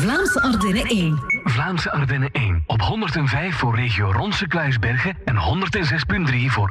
Vlaamse Ardennen 1. Vlaamse Ardennen 1 op 105 voor regio Ronse Kluisbergen en 106.3 voor